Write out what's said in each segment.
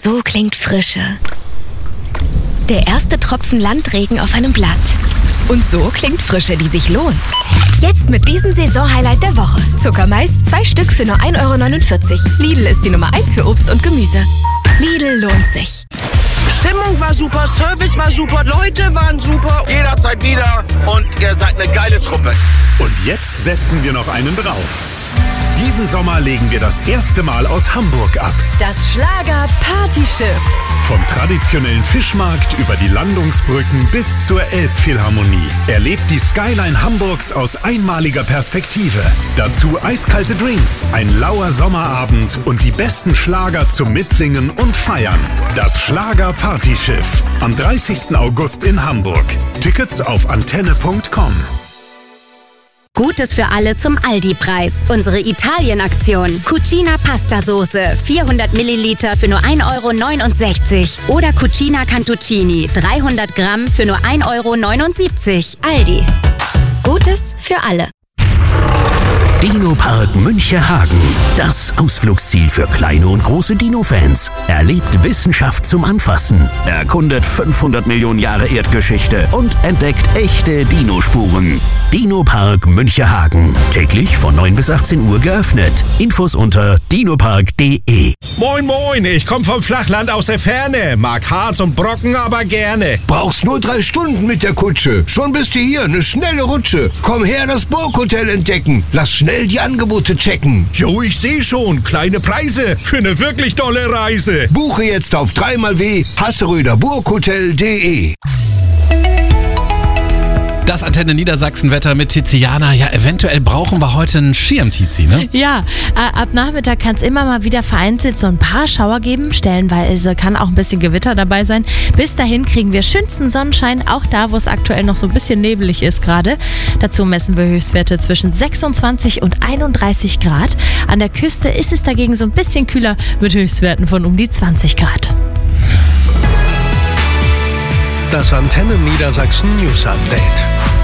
So klingt Frische. Der erste Tropfen Landregen auf einem Blatt. Und so klingt Frische, die sich lohnt. Jetzt mit diesem Saisonhighlight der Woche. Zuckermais, 2 Stück für nur 1,49 €. Lidl ist die Nummer 1 für Obst und Gemüse. Lidl lohnt sich. Stimmung war super, Service war super, Leute waren super. Jederzeit wieder und ihr seid eine geile Truppe. Und jetzt setzen wir noch einen drauf. Diesen Sommer legen wir das erste Mal aus Hamburg ab. Das Schlager-Partyschiff. Vom traditionellen Fischmarkt über die Landungsbrücken bis zur Elbphilharmonie. Erlebt die Skyline Hamburgs aus einmaliger Perspektive. Dazu eiskalte Drinks, ein lauer Sommerabend und die besten Schlager zum Mitsingen und Feiern. Das Schlager-Partyschiff. Am 30. August in Hamburg. Tickets auf antenne.com. Gutes für alle zum Aldi-Preis. Unsere Italien-Aktion. Cucina Pastasoße, 400 Milliliter für nur 1,69 € oder Cucina Cantuccini, 300 Gramm für nur 1,79 €. Aldi. Gutes für alle. Dino-Park Münchehagen. Das Ausflugsziel für kleine und große Dino-Fans. Erlebt Wissenschaft zum Anfassen. Erkundet 500 Millionen Jahre Erdgeschichte und entdeckt echte Dinospuren. Dino-Park Münchehagen. Täglich von 9 bis 18 Uhr geöffnet. Infos unter dinopark.de. Moin moin, ich komme vom Flachland aus der Ferne. Mag Harz und Brocken, aber gerne. Brauchst nur 3 Stunden mit der Kutsche. Schon bist du hier, eine schnelle Rutsche. Komm her, das Burghotel entdecken. Lass schnell die Angebote checken. Jo, ich sehe schon. Kleine Preise für eine wirklich tolle Reise. Buche jetzt auf 3xW hasseröderburghotel.de. Das Antenne Niedersachsen-Wetter mit Tiziana. Ja, eventuell brauchen wir heute einen Schirm, Tizi, ne? Ja, ab Nachmittag kann es immer mal wieder vereinzelt so ein paar Schauer geben. Stellenweise kann auch ein bisschen Gewitter dabei sein. Bis dahin kriegen wir schönsten Sonnenschein, auch da, wo es aktuell noch so ein bisschen nebelig ist gerade. Dazu messen wir Höchstwerte zwischen 26 und 31 Grad. An der Küste ist es dagegen so ein bisschen kühler mit Höchstwerten von um die 20 Grad. Das Antenne Niedersachsen News Update.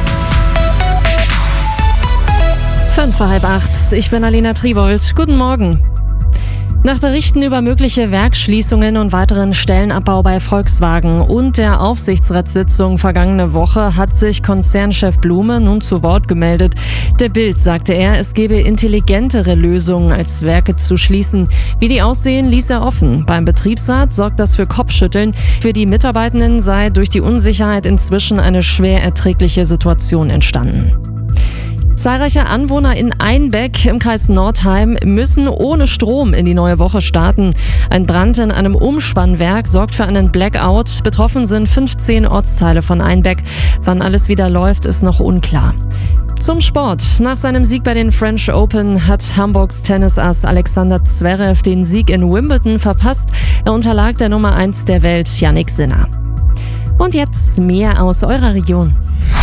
7:45. Ich bin Alena Tribold. Guten Morgen. Nach Berichten über mögliche Werksschließungen und weiteren Stellenabbau bei Volkswagen und der Aufsichtsratssitzung vergangene Woche hat sich Konzernchef Blume nun zu Wort gemeldet. Der Bild sagte er, es gebe intelligentere Lösungen als Werke zu schließen. Wie die aussehen, ließ er offen. Beim Betriebsrat sorgt das für Kopfschütteln. Für die Mitarbeitenden sei durch die Unsicherheit inzwischen eine schwer erträgliche Situation entstanden. Zahlreiche Anwohner in Einbeck im Kreis Nordheim müssen ohne Strom in die neue Woche starten. Ein Brand in einem Umspannwerk sorgt für einen Blackout. Betroffen sind 15 Ortsteile von Einbeck. Wann alles wieder läuft, ist noch unklar. Zum Sport. Nach seinem Sieg bei den French Open hat Hamburgs Tennisass Alexander Zverev den Sieg in Wimbledon verpasst. Er unterlag der Nummer 1 der Welt, Jannik Sinner. Und jetzt mehr aus eurer Region.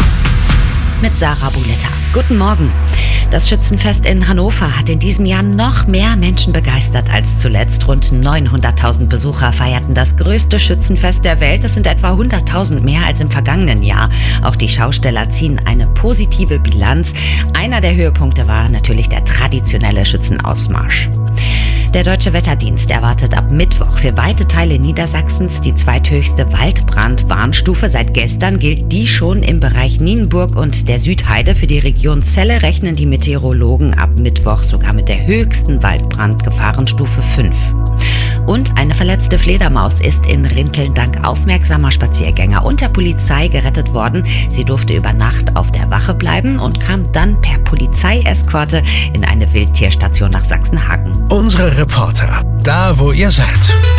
Mit Sarah Buletta. Guten Morgen. Das Schützenfest in Hannover hat in diesem Jahr noch mehr Menschen begeistert als zuletzt. Rund 900.000 Besucher feierten das größte Schützenfest der Welt. Das sind etwa 100.000 mehr als im vergangenen Jahr. Auch die Schausteller ziehen eine positive Bilanz. Einer der Höhepunkte war natürlich der traditionelle Schützenausmarsch. Der Deutsche Wetterdienst erwartet ab Mittwoch für weite Teile Niedersachsens die zweithöchste Waldbrandwarnstufe. Seit gestern gilt die schon im Bereich Nienburg und der Südheide. Für die Region Celle rechnen die Meteorologen ab Mittwoch sogar mit der höchsten Waldbrandgefahrenstufe 5. Und eine verletzte Fledermaus ist in Rinteln dank aufmerksamer Spaziergänger und der Polizei gerettet worden. Sie durfte über Nacht auf der Wache bleiben und kam dann per Polizeieskorte in eine Wildtierstation nach Sachsenhagen. Unsere Reporter, da wo ihr seid.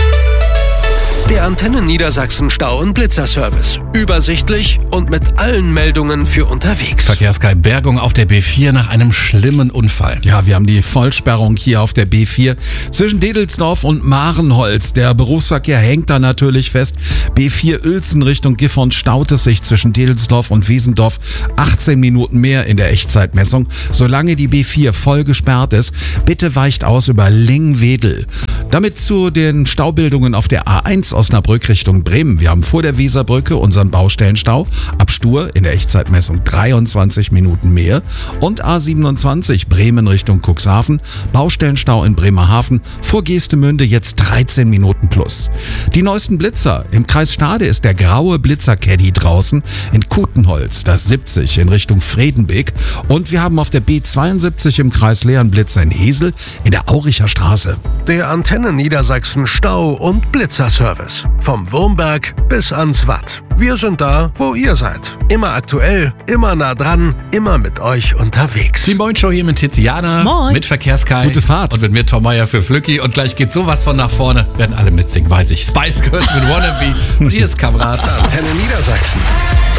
Der Antenne Niedersachsen Stau- und Blitzerservice. Übersichtlich und mit allen Meldungen für unterwegs. Verkehrskai Bergung auf der B4 nach einem schlimmen Unfall. Ja, wir haben die Vollsperrung hier auf der B4 zwischen Dedelsdorf und Marenholz. Der Berufsverkehr hängt da natürlich fest. B4 Uelzen Richtung Gifhorn staut es sich zwischen Dedelsdorf und Wiesendorf 18 Minuten mehr in der Echtzeitmessung. Solange die B4 voll gesperrt ist, bitte weicht aus über Lingwedel. Damit zu den Staubildungen auf der A1 Osnabrück Richtung Bremen. Wir haben vor der Weserbrücke unseren Baustellenstau. Ab Stur in der Echtzeitmessung 23 Minuten mehr. Und A27 Bremen Richtung Cuxhaven. Baustellenstau in Bremerhaven. Vor Geestemünde jetzt 13 Minuten plus. Die neuesten Blitzer. Im Kreis Stade ist der graue Blitzer-Caddy draußen. In Kutenholz das 70 in Richtung Fredenbeek. Und wir haben auf der B72 im Kreis Leeren Blitzer in Hesel in der Auricher Straße. Der Antenne Niedersachsen Stau- und Blitzerservice. Vom Wurmberg bis ans Watt. Wir sind da, wo ihr seid. Immer aktuell, immer nah dran, immer mit euch unterwegs. Die Moin Show hier mit Tiziana, Moin. mit Verkehrskai. Gute Fahrt. Und mit mir Tom Meyer für Flücki. Und gleich geht sowas von nach vorne. Werden alle mitsingen, weiß ich. Spice Girls mit Wannabe. Und hier ist Kamerad. Antenne Niedersachsen.